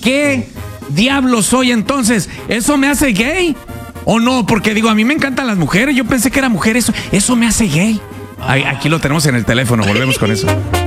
¿qué diablos soy entonces? ¿Eso me hace gay? ¿O no? Porque digo, a mí me encantan las mujeres. Yo pensé que era mujer eso. Eso me hace gay. Aquí lo tenemos en el teléfono. Volvemos con eso.